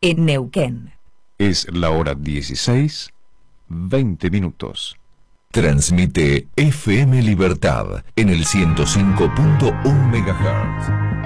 en Neuquén. Es la hora 16, 20 minutos. Transmite FM Libertad en el 105.1 MHz.